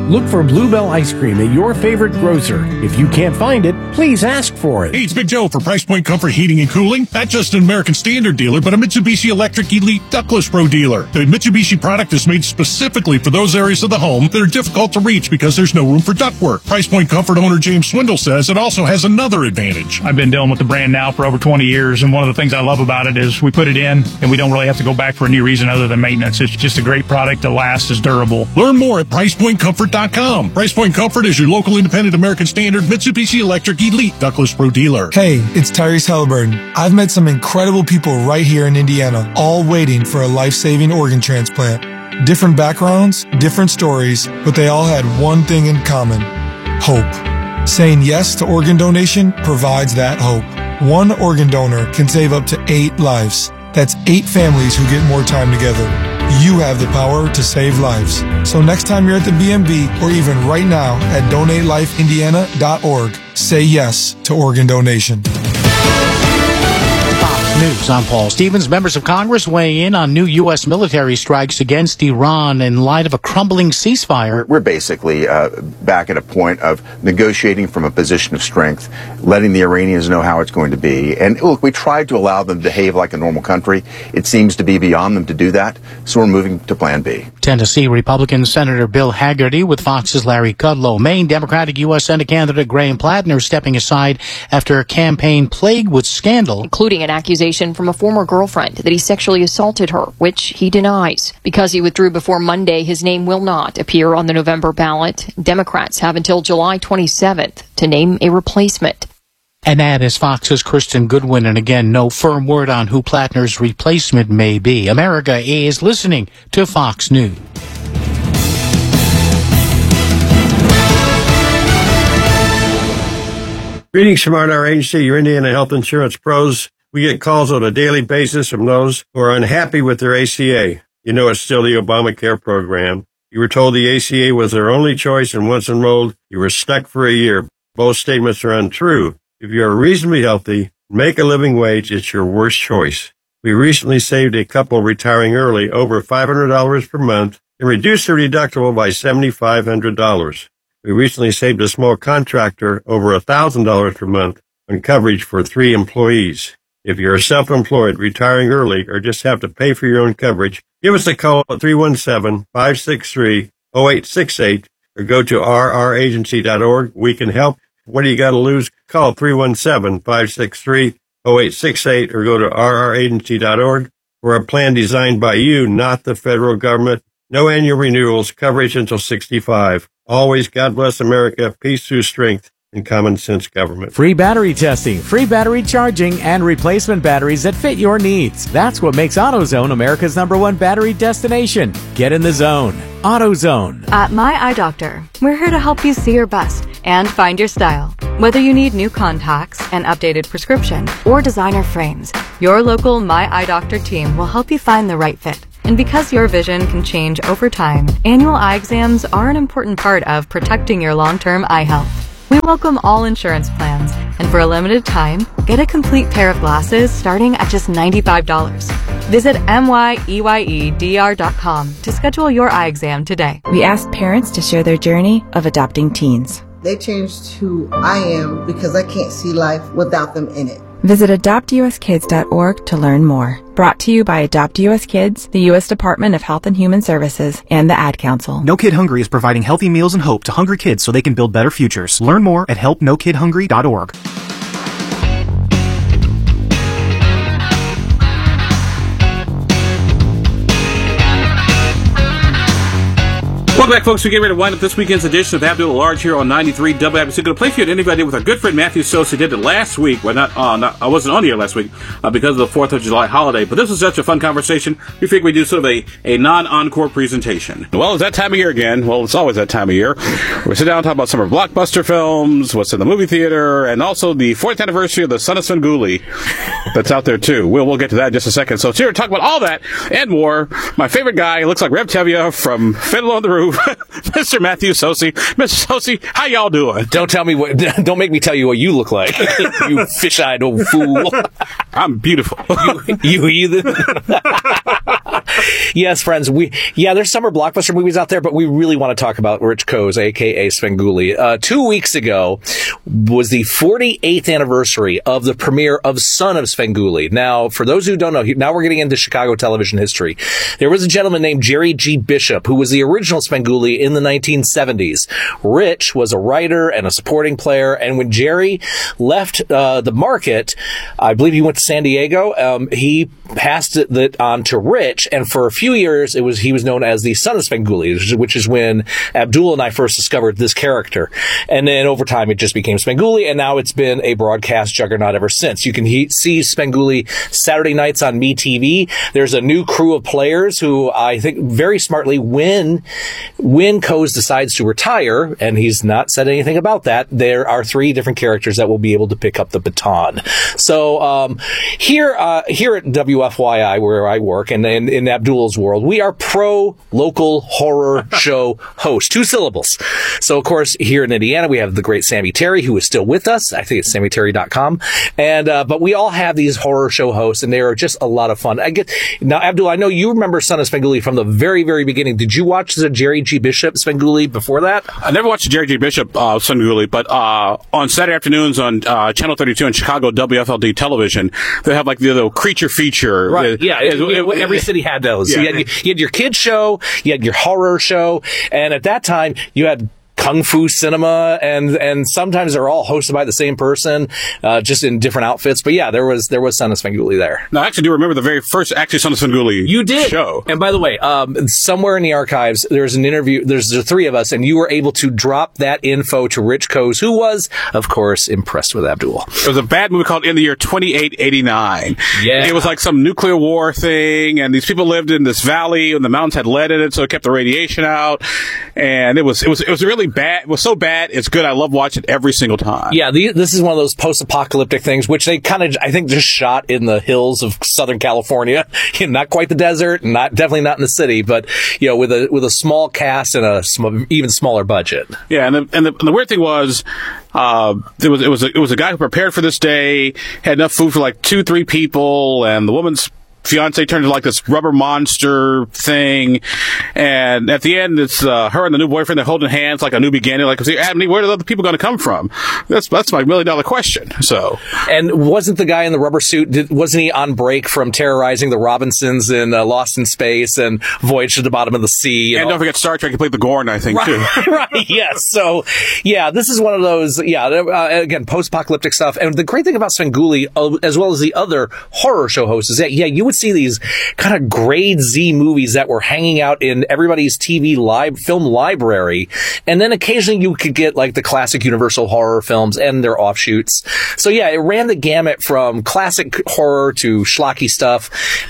Look for Bluebell ice cream at your favorite grocer. If you can't find it, please ask for it. Hey, it's Big Joe for Price Point Comfort Heating and Cooling. Not just an American Standard dealer, but a Mitsubishi Electric Elite Ductless Pro dealer. The Mitsubishi product is made specifically for those areas of the home that are difficult to reach because there's no room for ductwork. Price Point Comfort owner James Swindle says it also has another advantage. I've been dealing with the brand now for over 20 years, and one of the things I love about it is we put it in, and we don't really have to go back for any reason other than maintenance. It's just a great product that lasts, is durable. Learn more at PricePointComfort.com. Price Point Comfort is your local independent American Standard Mitsubishi Electric Elite Ductless Pro dealer. Hey, it's Tyrese Halliburton. I've met some incredible people right here in Indiana, all waiting for a life-saving organ transplant. Different backgrounds, different stories, but they all had one thing in common: hope. Saying yes to organ donation provides that hope. One organ donor can save up to 8 lives. That's 8 families who get more time together. You have the power to save lives. So next time you're at the BMV, or even right now at DonateLifeIndiana.org, say yes to organ donation. News. I'm Paul Stevens. Members of Congress weighing in on new U.S. military strikes against Iran in light of a crumbling ceasefire. We're basically back at a point of negotiating from a position of strength, letting the Iranians know how it's going to be. And look, we tried to allow them to behave like a normal country. It seems to be beyond them to do that, so we're moving to Plan B. Tennessee Republican Senator Bill Hagerty with Fox's Larry Kudlow. Maine Democratic U.S. Senate candidate Graham Plattner stepping aside after a campaign plagued with scandal, including an accusation from a former girlfriend that he sexually assaulted her, which he denies. Because he withdrew before Monday, his name will not appear on the November ballot. Democrats have until July 27th to name a replacement. And that is Fox's Kristen Goodwin. And again, no firm word on who Plattner's replacement may be. America is listening to Fox News. Greetings from our agency, your Indiana Health Insurance Pros. We get calls on a daily basis from those who are unhappy with their ACA. You know it's still the Obamacare program. You were told the ACA was their only choice, and once enrolled, you were stuck for a year. Both statements are untrue. If you are reasonably healthy, make a living wage, it's your worst choice. We recently saved a couple retiring early over $500 per month and reduced their deductible by $7,500. We recently saved a small contractor over $1,000 per month on coverage for 3 employees. If you're self-employed, retiring early, or just have to pay for your own coverage, give us a call at 317-563-0868 or go to rragency.org. We can help. What do you got to lose? Call 317-563-0868 or go to rragency.org. We're a plan designed by you, not the federal government. No annual renewals, coverage until 65. Always God bless America, peace through strength, and common sense government. Free battery testing, free battery charging, and replacement batteries that fit your needs. That's what makes AutoZone America's #1 battery destination. Get in the zone. AutoZone. At My Eye Doctor, we're here to help you see your best and find your style. Whether you need new contacts, an updated prescription, or designer frames, your local My Eye Doctor team will help you find the right fit. And because your vision can change over time, annual eye exams are an important part of protecting your long-term eye health. We welcome all insurance plans, and for a limited time, get a complete pair of glasses starting at just $95. Visit MYEYEDR.com to schedule your eye exam today. We asked parents to share their journey of adopting teens. They changed who I am because I can't see life without them in it. Visit AdoptUSKids.org to learn more. Brought to you by Adopt US Kids, the U.S. Department of Health and Human Services, and the Ad Council. No Kid Hungry is providing healthy meals and hope to hungry kids so they can build better futures. Learn more at helpnokidhungry.org. Welcome back, folks. We get ready to wind up this weekend's edition of Abdul Large here on 93 WIBC. Going to play for you an interview I did with our good friend Matthew Sosa. He did it last week. Well, I wasn't on here last week because of the 4th of July holiday. But this was such a fun conversation. We figured we'd do sort of a non-encore presentation. Well, it's that time of year again. Well, it's always that time of year. We sit down and talk about some of our blockbuster films, what's in the movie theater, and also the 4th anniversary of the Son of Svengoolie that's out there, too. We'll get to that in just a second. So it's here to talk about all that and more. My favorite guy looks like Rev Tevye from Fiddle on the Roof. Mr. Matthew Sosi. Mr. Sosi, how y'all doing? Don't make me tell you what you look like. You fish-eyed old fool. I'm beautiful. You heathen. Yes, friends. There's summer blockbuster movies out there, but we really want to talk about Rich Koz, aka Svengoolie. 2 weeks ago was the 48th anniversary of the premiere of Son of Svengoolie. Now, for those who don't know, now we're getting into Chicago television history. There was a gentleman named Jerry G. Bishop who was the original Svengoolie in the 1970s. Rich was a writer and a supporting player, and when Jerry left the market, I believe he went to San Diego. He passed it on to Rich, and for a few years he was known as the Son of Svengoolie, which is when Abdul and I first discovered this character. And then over time it just became Svengoolie, and now it's been a broadcast juggernaut ever since. You can see Svengoolie Saturday nights on MeTV. There's a new crew of players who I think very smartly, when Koz decides to retire, and he's not said anything about that, there are 3 different characters that will be able to pick up the baton. So here at WFYI, where I work, and in Abdul's world, we are pro local horror show host. 2 syllables. So, of course, here in Indiana, we have the great Sammy Terry, who is still with us. I think it's SammyTerry.com. And but we all have these horror show hosts, and they are just a lot of fun. Now, Abdul, I know you remember Son of Svengoolie from the very, very beginning. Did you watch the Jerry G. Bishop Svengoolie before that? I never watched the Jerry G. Bishop Svengoolie, but on Saturday afternoons on Channel 32 in Chicago, WFLD television, they have like the little creature feature. Right. Every city had those. Yeah. You had your kids show, you had your horror show, and at that time you had Kung Fu Cinema, and sometimes they're all hosted by the same person, just in different outfits. But yeah, there was Son of Svengoolie there. No, I actually do remember the very first Son of Svengoolie you did show. And by the way, somewhere in the archives, there's an interview. There's the 3 of us, and you were able to drop that info to Rich Koz, who was, of course, impressed with Abdul. It was a bad movie called In the Year 2889. Yeah, it was like some nuclear war thing, and these people lived in this valley, and the mountains had lead in it, so it kept the radiation out. And it was really bad. It was so bad, it's good. I love watching it every single time. Yeah, this is one of those post-apocalyptic things, which they kind of, I think, just shot in the hills of Southern California. Not quite the desert, definitely not in the city, but with a small cast and a even smaller budget. Yeah, and the weird thing was, it was a guy who prepared for this day, had enough food for like 2-3 people, and the woman's fiance turned into like this rubber monster thing, and at the end it's her and the new boyfriend, they're holding hands like a new beginning. Like, Adam, where are the other people going to come from? That's my $1 million question. So, and wasn't the guy in the rubber suit? Wasn't he on break from terrorizing the Robinsons in Lost in Space and Voyage to the Bottom of the Sea? And don't forget Star Trek. He played the Gorn, I think, too. Right. Yes. So, yeah, this is one of those. Yeah. Again, post-apocalyptic stuff. And the great thing about Svengoolie, as well as the other horror show hosts, is that you would see these kind of grade Z movies that were hanging out in everybody's TV film library, and then occasionally you could get like the classic Universal horror films and their offshoots. So yeah, it ran the gamut from classic horror to schlocky stuff.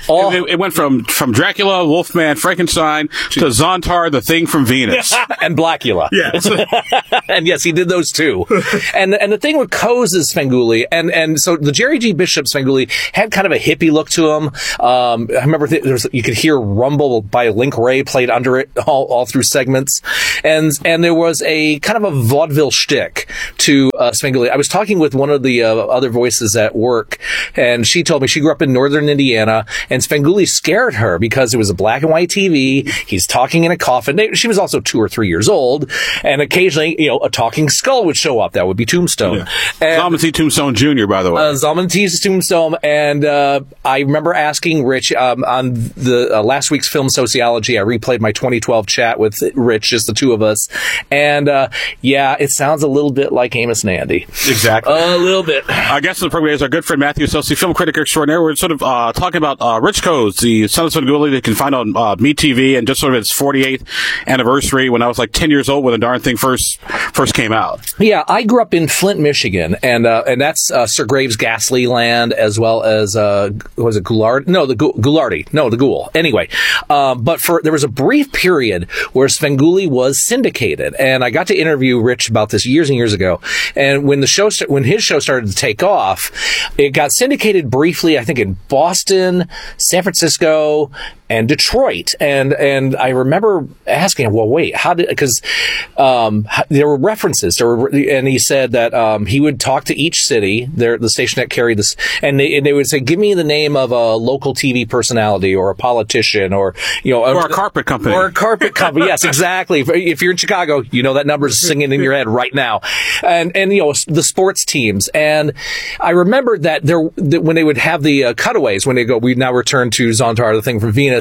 It went from Dracula, Wolfman, Frankenstein to Zontar, the Thing from Venus, and Blackula. Yes, and yes, he did those too. And the thing with Koz's Svengoolie, and so the Jerry G. Bishop Svengoolie had kind of a hippie look to him. I remember you could hear Rumble by Link Ray played under it all through segments. And there was a kind of a vaudeville shtick to Svengoolie. I was talking with one of the other voices at work, and she told me she grew up in northern Indiana, and Svengoolie scared her because it was a black and white TV. He's talking in a coffin. She was also 2 or 3 years old, and occasionally, a talking skull would show up. That would be Tombstone. Yeah. Zalman T. Tombstone Jr., by the way. Zalman T's Tombstone, and I remember asking Rich on the last week's Film Sociology. I replayed my 2012 chat with Rich, just the 2 of us, and it sounds a little bit like Amos and Andy. Exactly, a little bit. Our guest of the program is our good friend Matthew Sosi, film critic extraordinaire. We're sort of talking about Rich Koz, the Son of Svengoolie, that you can find on MeTV, and just sort of its 48th anniversary when I was like 10 years old when the darn thing first came out. Yeah, I grew up in Flint, Michigan, and that's Sir Graves Ghastly Land, as well as was it Goulart? No, the Ghoulardi. No, the Ghoul. Anyway, but there was a brief period where Svengoolie was syndicated, and I got to interview Rich about this years and years ago. And when his show started to take off, it got syndicated briefly, I think, in Boston, San Francisco, and Detroit. And I remember asking him, well, wait, because there were references. And he said that he would talk to each city, the station that carried this, and they would say, give me the name of a local TV personality or a politician or a carpet company. Or a carpet company. Yes, exactly. If you're in Chicago, that number's singing in your head right now. And the sports teams. And I remember that when they would have the cutaways, when they go, we now return to Zontar, the thing from Venus.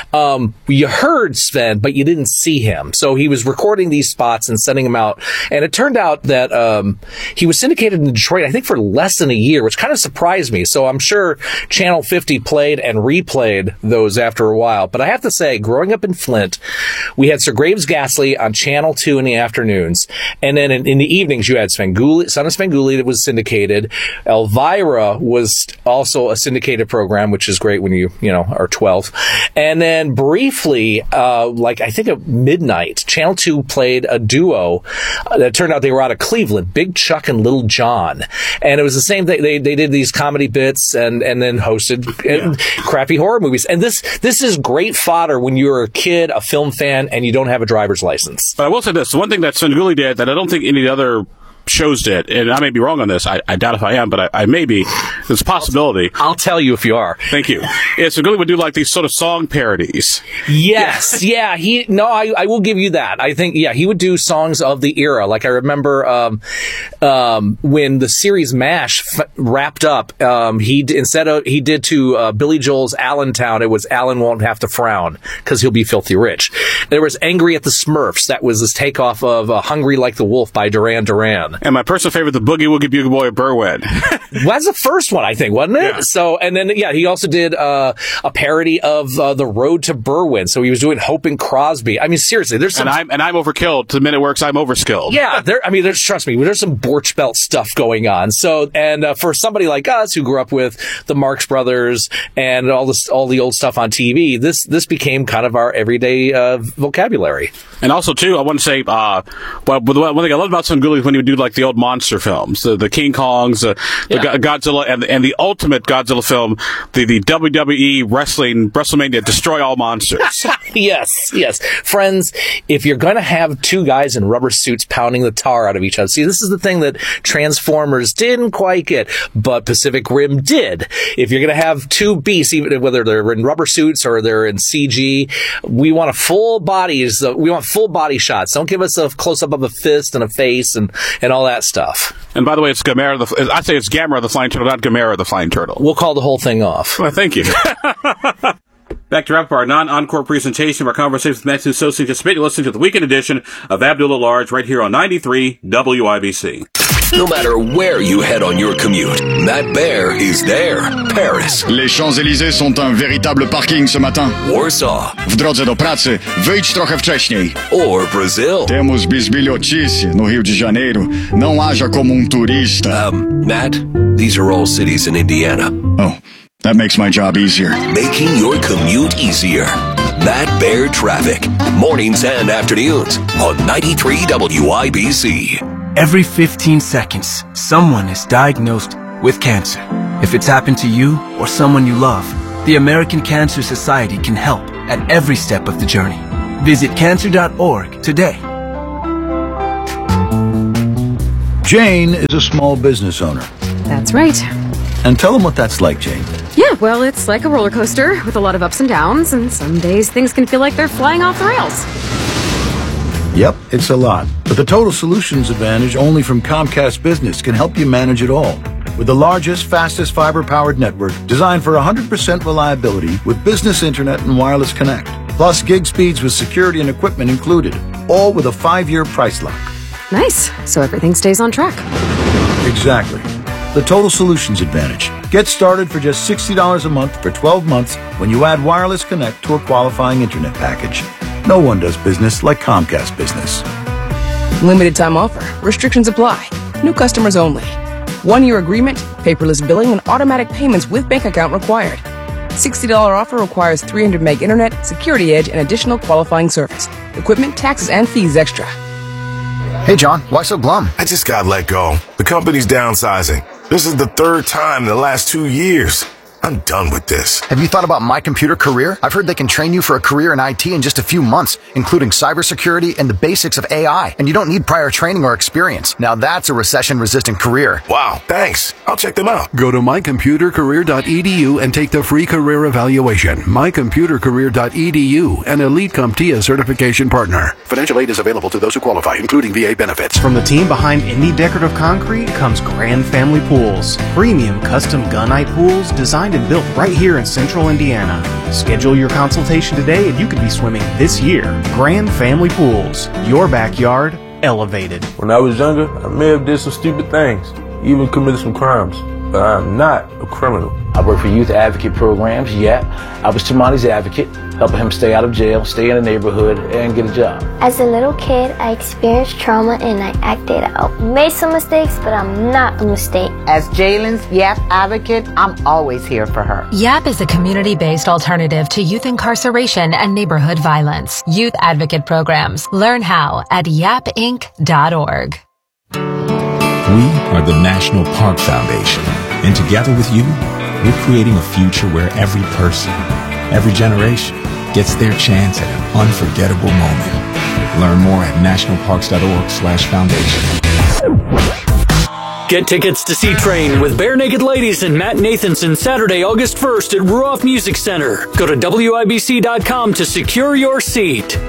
You heard Sven, but you didn't see him. So he was recording these spots and sending them out. And it turned out that he was syndicated in Detroit, I think, for less than a year, which kind of surprised me. So I'm sure Channel 50 played and replayed those after a while. But I have to say, growing up in Flint, we had Sir Graves Ghastly on Channel 2 in the afternoons. And then in the evenings, you had Svengoolie, Son of Svengoolie, that was syndicated. Elvira was also a syndicated program, which is great when you are 12. And then briefly, I think at midnight, Channel 2 played a duo that turned out they were out of Cleveland, Big Chuck and Little John. And it was the same thing. They did these comedy bits and then hosted crappy horror movies. And this is great fodder when you're a kid, a film fan, and you don't have a driver's license. But I will say this. The one thing that Svengoolie did that I don't think any of the other shows did, and I may be wrong on this. I doubt if I am, but I may be. There's a possibility. I'll tell you if you are. Thank you. Svengoolie would do like these sort of song parodies. Yes. Yeah. I will give you that. I think, he would do songs of the era. Like I remember, when the series MASH wrapped up, he did to Billy Joel's Allentown, it was Alan Won't Have to Frown because he'll be filthy rich. There was Angry at the Smurfs. That was this takeoff of Hungry Like the Wolf by Duran Duran. And my personal favorite, the Boogie Woogie Bugle Boy of Berwyn. Was the first one, I think, wasn't it? Yeah. So, and then, he also did a parody of The Road to Berwyn. So he was doing Hope and Crosby. I mean, seriously, there's some... And I'm overkilled. To the minute works, I'm overskilled. Yeah, trust me, there's some Borch Belt stuff going on. So, and for somebody like us who grew up with the Marx Brothers and all the old stuff on TV, this became kind of our everyday vocabulary. And also, too, I want to say, one thing I love about Svengoolie is when he would do like the old monster films, the King Kongs, the Godzilla, and the ultimate Godzilla film, the WWE WrestleMania Destroy All Monsters. Yes. Friends, if you're going to have two guys in rubber suits pounding the tar out of each other, see, this is the thing that Transformers didn't quite get, but Pacific Rim did. If you're going to have two beasts, even whether they're in rubber suits or they're in CG, we want full body shots. Don't give us a close-up of a fist and a face and all that stuff. And by the way, it's Gamera. I say it's Gamera the Flying Turtle, not Gamera the Flying Turtle. We'll call the whole thing off. Well, thank you. Back to wrap up our non-encore presentation of our conversation with Matthew Sosi. Just listening to the weekend edition of Abdul at Large right here on 93 WIBC. No matter where you head on your commute, Matt Bear is there. Paris. Les Champs-Élysées sont un véritable parking ce matin. Warsaw. W drodze do pracy, wyjdź trochę wcześniej. Or Brazil. Temos bisbilhotice no Rio de Janeiro. Não haja como turista. Matt, these are all cities in Indiana. Oh, that makes my job easier. Making your commute easier. Matt Bear Traffic. Mornings and afternoons on 93 WIBC. Every 15 seconds, someone is diagnosed with cancer. If it's happened to you or someone you love, the American Cancer Society can help at every step of the journey. Visit cancer.org today. Jane is a small business owner. That's right. And tell them what that's like, Jane. Yeah, well, it's like a roller coaster with a lot of ups and downs, and some days things can feel like they're flying off the rails. Yep, it's a lot. But the Total Solutions Advantage only from Comcast Business can help you manage it all. With the largest, fastest fiber-powered network designed for 100% reliability with business internet and wireless connect. Plus gig speeds with security and equipment included. All with a 5-year price lock. Nice. So everything stays on track. Exactly. The Total Solutions Advantage. Get started for just $60 a month for 12 months when you add wireless connect to a qualifying internet package. No one does business like Comcast Business. Limited time offer. Restrictions apply. New customers only. 1-year agreement, paperless billing, and automatic payments with bank account required. $60 offer requires 300 meg internet, security edge, and additional qualifying service. Equipment, taxes, and fees extra. Hey, John, why so glum? I just got let go. The company's downsizing. This is the third time in the last 2 years. I'm done with this. Have you thought about My Computer Career? I've heard they can train you for a career in IT in just a few months, including cybersecurity and the basics of AI. And you don't need prior training or experience. Now that's a recession-resistant career. Wow, thanks. I'll check them out. Go to mycomputercareer.edu and take the free career evaluation. mycomputercareer.edu, an Elite CompTIA certification partner. Financial aid is available to those who qualify, including VA benefits. From the team behind Indie Decorative Concrete comes Grand Family Pools. Premium custom gunite pools designed and built right here in central Indiana. Schedule your consultation today and you could be swimming this year. Grand Family Pools. Your backyard elevated. When I was younger, I may have did some stupid things, even committed some crimes, but I'm not a criminal. I work for youth advocate programs, YAP. I was Tamani's advocate, helping him stay out of jail, stay in the neighborhood, and get a job. As a little kid, I experienced trauma and I acted out. Made some mistakes, but I'm not a mistake. As Jalen's YAP advocate, I'm always here for her. YAP is a community-based alternative to youth incarceration and neighborhood violence. Youth advocate programs. Learn how at yapinc.org. We are the National Park Foundation, and together with you, we're creating a future where every person, every generation, gets their chance at an unforgettable moment. Learn more at nationalparks.org/foundation. Get tickets to see Train with Bare Naked Ladies and Matt Nathanson Saturday, August 1st at Ruoff Music Center. Go to WIBC.com to secure your seat.